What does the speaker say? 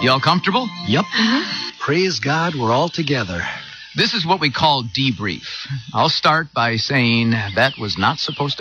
You all comfortable? Yep. Praise God, we're all together. This is what we call debrief. I'll start by saying that was not supposed to